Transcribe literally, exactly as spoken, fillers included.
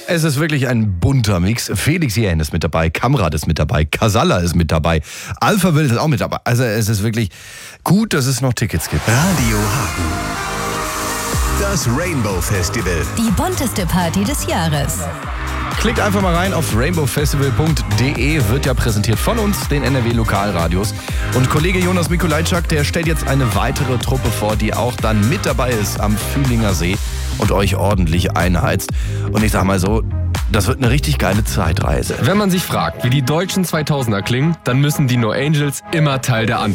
Es ist wirklich ein bunter Mix. Felix Jähn ist mit dabei, Kamrad ist mit dabei, Casalla ist mit dabei, Alpha Wild ist auch mit dabei. Also es ist wirklich gut, dass es noch Tickets gibt. Radio Hagen. Das Rainbow Festival. Die bunteste Party des Jahres. Klickt einfach mal rein auf rainbow festival punkt de, wird ja präsentiert von uns, den N R W Lokalradios. Und Kollege Jonas Mikulajczak, der stellt jetzt eine weitere Truppe vor, die auch dann mit dabei ist am Fühlinger See und euch ordentlich einheizt. Und ich sag mal so, das wird eine richtig geile Zeitreise. Wenn man sich fragt, wie die deutschen zweitausender klingen, dann müssen die No Angels immer Teil der Antwort